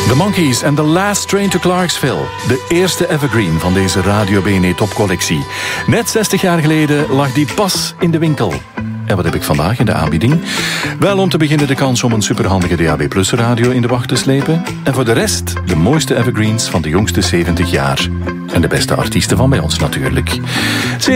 The Monkees en The Last Train to Clarksville. De eerste evergreen van deze Radio BNE topcollectie. Net 60 jaar geleden lag die pas in de winkel. En wat heb ik vandaag in de aanbieding? Wel, om te beginnen de kans om een superhandige DAB+ radio in de wacht te slepen. En voor de rest de mooiste evergreens van de jongste 70 jaar. En de beste artiesten van bij ons natuurlijk.